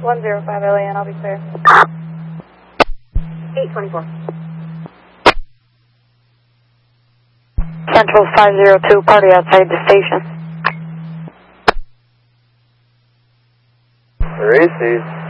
105 LAN, I'll be clear. 824. Central 502, party outside the station. Reese.